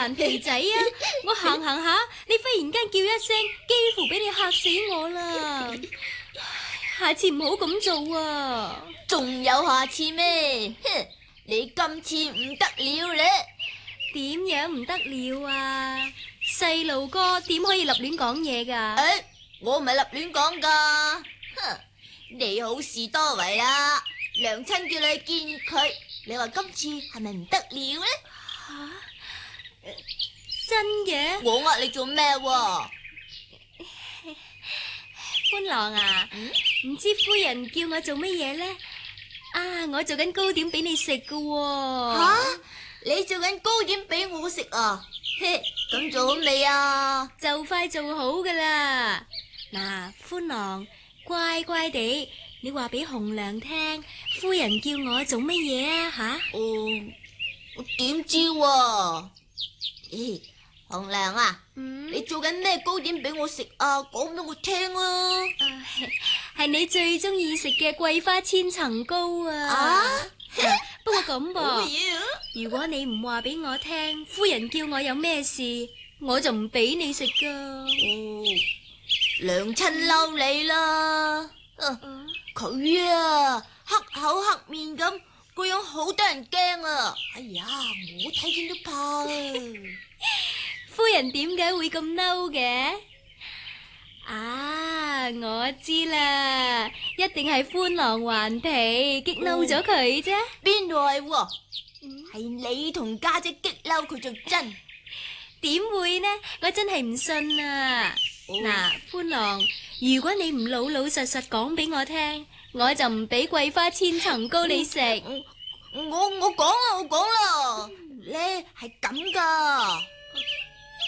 頑皮仔啊！我行行下，你忽然間叫一聲，幾乎俾你嚇死我啦！下次唔好咁做啊！ 仲有下次咩？哼，你今次唔得了咧！ 點樣唔得了啊？細路哥點可以立亂講嘢噶？ 我唔係立亂講噶。哼，你好事多為啦，娘親叫你見佢，你話今次係咪唔得了咧？ 吓，真嘅？ 我呃你做咩？ 歡郎啊，唔知夫人叫我做乜嘢呢？啊，我做緊糕點俾你食噶喎。 吓，你做緊糕點俾我食啊？嘿，咁做好未啊？ 就快做好噶啦。嗱，歡郎，乖乖地，你話俾紅娘聽，夫人叫我做乜嘢啊？吓？ 我點知喎？咦，紅娘啊，你做緊咩糕點俾我食啊？講俾我聽啊！ 係你最中意食嘅桂花千層糕啊！不過咁噃，如果你唔話俾我聽，夫人叫我有咩事，我就唔俾你食噶。 娘親嬲你啦！佢啊，黑口黑面咁，個樣好得人驚啊！哎呀，我睇見都怕啊！ 夫人點解會咁嬲嘅？啊，我知啦，一定係歡郎頑皮激嬲咗佢啫。 邊度係喎？係你同家姐激嬲佢就真。 點會呢？我真係唔信啊！嗱，歡郎，如果你唔老老實實講俾我聽，我就唔俾桂花千層糕你食。 我講啦，咧係咁噶。